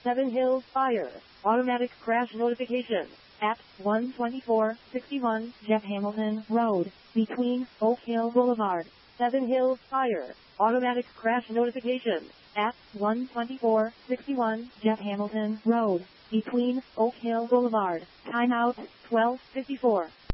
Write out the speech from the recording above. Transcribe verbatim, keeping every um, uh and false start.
Seven Hills Fire. Automatic crash notification. At one twenty-four sixty-one Jeff Hamilton Road, between Oak Hill Boulevard. Seven Hills Fire. Automatic crash notification. At one twenty-four sixty-one Jeff Hamilton Road, between Oak Hill Boulevard. Timeout twelve fifty-four.